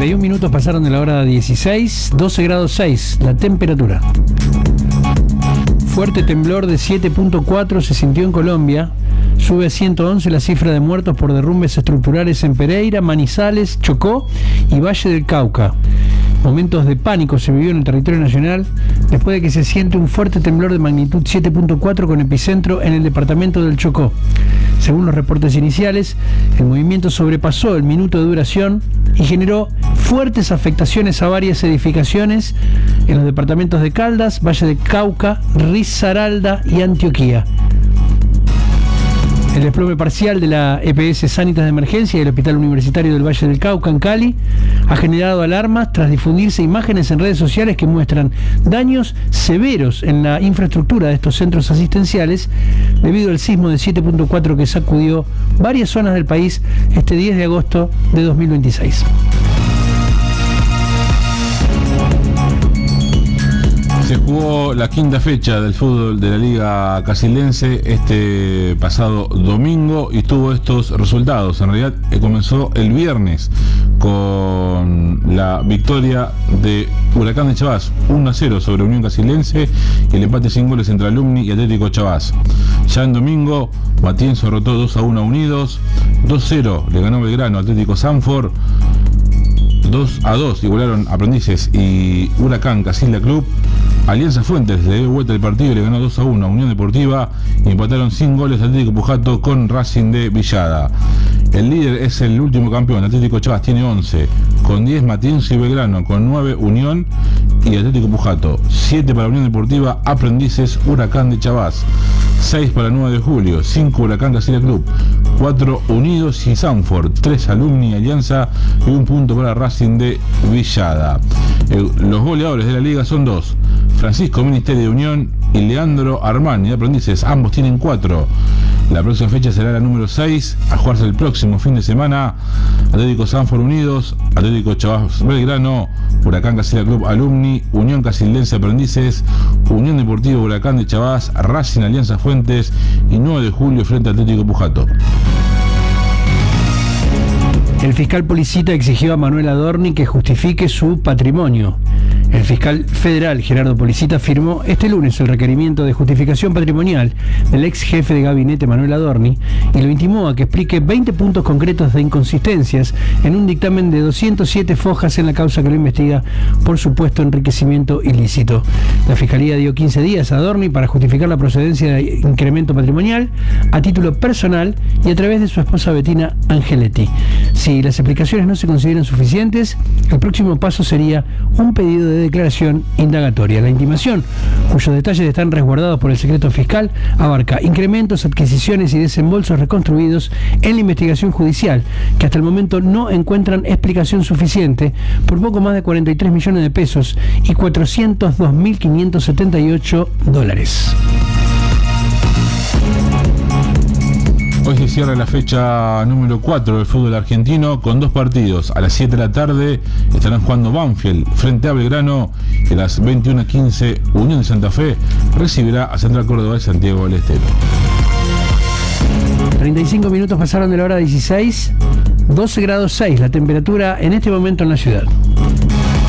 31 minutos pasaron de la hora 16, 12 grados 6 la temperatura. Fuerte temblor de 7.4 se sintió en Colombia. Sube a 111 la cifra de muertos por derrumbes estructurales en Pereira, Manizales, Chocó y Valle del Cauca. Momentos de pánico se vivió en el territorio nacional después de que se siente un fuerte temblor de magnitud 7.4 con epicentro en el departamento del Chocó. Según los reportes iniciales, el movimiento sobrepasó el minuto de duración y generó fuertes afectaciones a varias edificaciones en los departamentos de Caldas, Valle del Cauca, Risaralda y Antioquia. El desplome parcial de la EPS Sanitas de Emergencia y el Hospital Universitario del Valle del Cauca en Cali ha generado alarmas tras difundirse imágenes en redes sociales que muestran daños severos en la infraestructura de estos centros asistenciales debido al sismo de 7.4 que sacudió varias zonas del país este 10 de agosto de 2026. Se jugó la quinta fecha del fútbol de la Liga Casildense este pasado domingo y tuvo estos resultados. En realidad comenzó el viernes con la victoria de Huracán de Chavás 1-0 sobre Unión Casildense y el empate sin goles entre Alumni y Atlético Chavás. Ya en domingo, Matienzo derrotó 2-1 a Unidos, 2-0 le ganó Belgrano a Atlético Sanford, 2-2 igualaron Aprendices y Huracán Casilda Club. Alianza Fuentes le dio vuelta el partido y le ganó 2-1 a Unión Deportiva y empataron sin goles Atlético Pujato con Racing de Villada. El líder es el último campeón, Atlético Chavás tiene 11, con 10 Matienzo y Belgrano, con 9 Unión y Atlético Pujato, 7 para Unión Deportiva, Aprendices, Huracán de Chavás, 6 para 9 de julio, 5 Huracán Casilda Club, 4 Unidos y Sanford, 3 Alumni y Alianza y 1 punto para Racing de Villada. Los goleadores de la liga son 2, Francisco Ministerio de Unión y Leandro Armani de Aprendices, ambos tienen 4. La próxima fecha será la número 6, a jugarse el próximo fin de semana. Atlético Sanford Unidos, Atlético Chavás Belgrano, Huracán Casilda Club Alumni, Unión Casildense Aprendices, Unión Deportiva Huracán de Chavás, Racing Alianza Fuentes y 9 de julio frente a Atlético Pujato. El fiscal Policita exigió a Manuel Adorni que justifique su patrimonio. El fiscal federal Gerardo Policita firmó este lunes el requerimiento de justificación patrimonial del ex jefe de gabinete Manuel Adorni y lo intimó a que explique 20 puntos concretos de inconsistencias en un dictamen de 207 fojas en la causa que lo investiga por supuesto enriquecimiento ilícito. La Fiscalía dio 15 días a Adorni para justificar la procedencia de incremento patrimonial a título personal y a través de su esposa Bettina Angeletti. Si las explicaciones no se consideran suficientes, el próximo paso sería un pedido de declaración indagatoria. La intimación, cuyos detalles están resguardados por el secreto fiscal, abarca incrementos, adquisiciones y desembolsos reconstruidos en la investigación judicial, que hasta el momento no encuentran explicación suficiente por poco más de 43 millones de pesos y 402.578 dólares. Hoy se cierra la fecha número 4 del fútbol argentino con 2 partidos. A las 7 de la tarde estarán jugando Banfield frente a Belgrano y a las 21:15 Unión de Santa Fe recibirá a Central Córdoba de Santiago del Estero. 35 minutos pasaron de la hora 16, 12 grados 6 la temperatura en este momento en la ciudad.